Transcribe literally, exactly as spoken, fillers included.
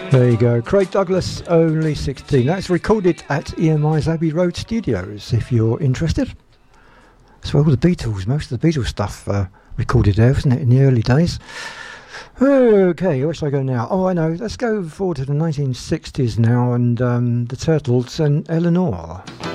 There you go, Craig Douglas, only sixteen. That's recorded at E M I's Abbey Road Studios, if you're interested. So all the Beatles, most of the Beatles stuff uh, recorded there, isn't it, in the early days? Okay, where should I go now? Oh, I know, let's go forward to the nineteen sixties now, and um, the Turtles and Eleanor.